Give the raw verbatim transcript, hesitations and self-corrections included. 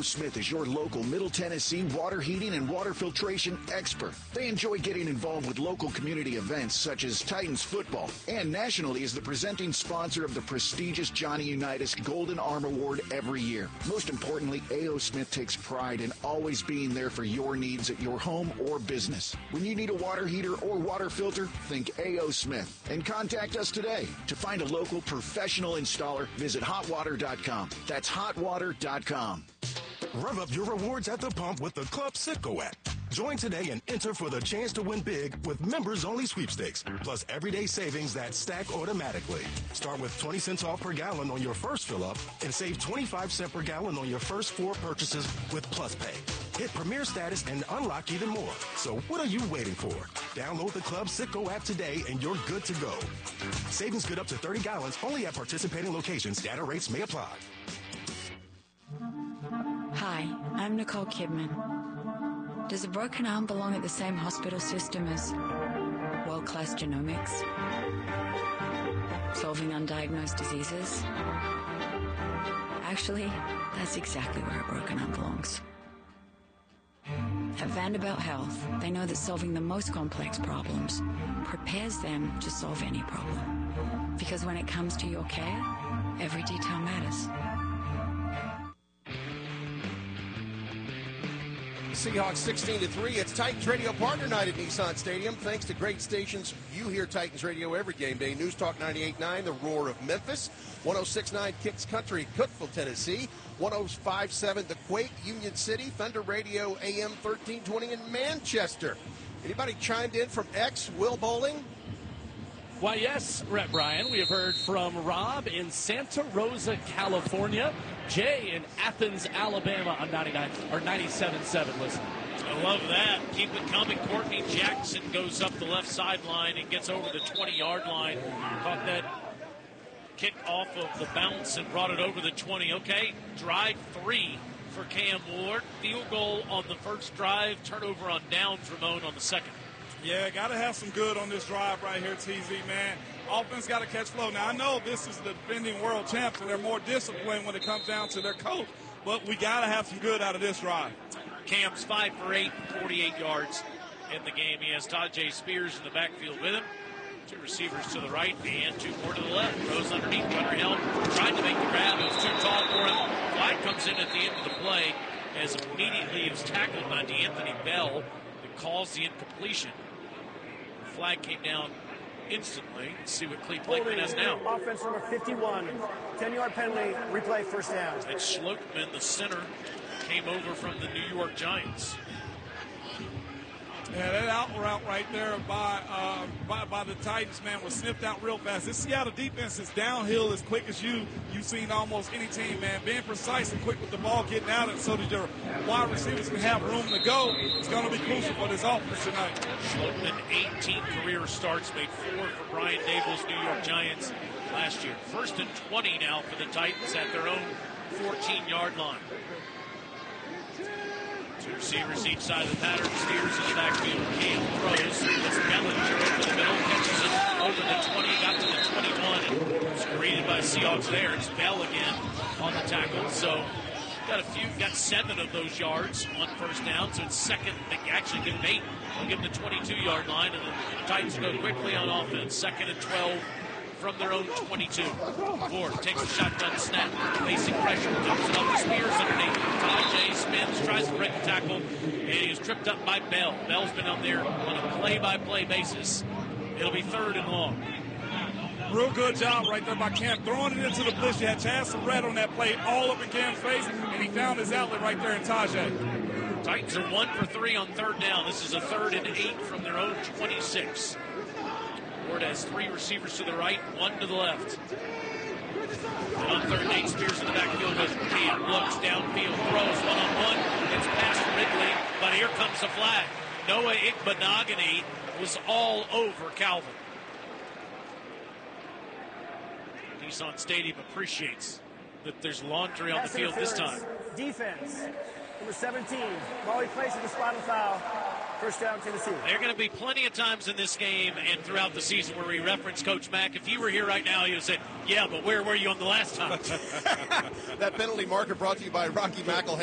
O. Smith is your local Middle Tennessee water heating and water filtration expert. They enjoy getting involved with local community events such as Titans football, and nationally is the presenting sponsor of the prestigious Johnny Unitas Golden Arm Award every year. Most importantly, A O. Smith takes pride in always being there for your needs at your home or business. When you need a water heater or water filter, think A O. Smith and contact us today. To find a local professional installer, visit hot water dot com. That's hot water dot com. Rev up your rewards at the pump with the Club Citgo app. Join today and enter for the chance to win big with members-only sweepstakes, plus everyday savings that stack automatically. Start with twenty cents off per gallon on your first fill-up and save twenty-five cents per gallon on your first four purchases with Plus Pay. Hit Premier Status and unlock even more. So what are you waiting for? Download the Club Citgo app today and you're good to go. Savings good up to thirty gallons only at participating locations. Data rates may apply. Hi, I'm Nicole Kidman. Does a broken arm belong at the same hospital system as world-class genomics? Solving undiagnosed diseases? Actually, that's exactly where a broken arm belongs. At Vanderbilt Health, they know that solving the most complex problems prepares them to solve any problem. Because when it comes to your care, every detail matters. Seahawks sixteen to three. It's Titans Radio Partner Night at Nissan Stadium. Thanks to great stations, you hear Titans Radio every game day. News Talk ninety-eight point nine, The Roar of Memphis. one oh six point nine Kicks Country, Cookeville, Tennessee. one oh five point seven The Quake, Union City. Thunder Radio A M thirteen twenty in Manchester. Anybody chimed in from X, Will Bowling? Why, yes, Rhett Bryan. We have heard from Rob in Santa Rosa, California. Jay in Athens, Alabama on ninety-nine or ninety-seven point seven. Listen. I love that. Keep it coming. Courtney Jackson goes up the left sideline and gets over the twenty-yard line. Caught that kick off of the bounce and brought it over the twenty. Okay, drive three for Cam Ward. Field goal on the first drive. Turnover on downs. Ramon on the second. Yeah, got to have some good on this drive right here, T Z, man. Offense got to catch flow. Now, I know this is the defending world champs, and they're more disciplined when it comes down to their coach, but we got to have some good out of this drive. Cam's five for eight, forty-eight yards in the game. He has Tajay Spears in the backfield with him. Two receivers to the right and two more to the left. Throws underneath, Gunnar Helm tried to make the grab. It was too tall for him. Flag comes in at the end of the play as immediately it was tackled by D'Anthony Bell that caused the incompletion. Flag came down instantly. Let's see what Cleve Blakeman has now. Offense number fifty-one, ten-yard penalty, replay, first down. And Schlotman, the center, came over from the New York Giants. Yeah, that out route right there by, uh, by by the Titans, man, was sniffed out real fast. This Seattle defense is downhill as quick as you, you've seen almost any team, man. Being precise and quick with the ball, getting out, and so that your wide receivers can have room to go. It's going to be crucial for this offense tonight. Schlotman, eighteen career starts, made four for Brian Daboll's New York Giants last year. First and twenty now for the Titans at their own fourteen-yard line. Two receivers each side of the pattern. Spears in the backfield. Cam throws. It's Bellinger over the middle. Catches it over the twenty. Got to the twenty-one. It's greeted by Seahawks there. It's Bell again on the tackle. So got a few, got seven of those yards on first down. So it's second. Actually, give them eight. They'll give them the twenty-two-yard line. And the Titans go quickly on offense. Second and twelve from their own twenty-two. Ford takes a shotgun snap, facing pressure, dumps it up to Spears underneath. Tajay spins, tries to break the tackle, and he is tripped up by Bell. Bell's been on there on a play-by-play basis. It'll be third and long. Real good job right there by Cam, throwing it into the blitz. You had Chaz Surratt on that play, all up in Cam's face, and he found his outlet right there in Tajay. Titans are one for three on third down. This is a third and eight from their own twenty-six. Ward has three receivers to the right, one to the left. And on third and eight, Spears in the backfield with Cam. Looks downfield, throws one-on-one. It's past Ridley, but here comes the flag. Noah Igbinoghene was all over Calvin. Nissan Stadium appreciates that there's laundry on the field this time. Defense, number seventeen. Ball he plays in the spot and foul. First down, Tennessee. There are going to be plenty of times in this game and throughout the season where we reference Coach Mack. If you were here right now, you'd have said, yeah, but where were you on the last time? That penalty marker brought to you by Rocky McElhaney.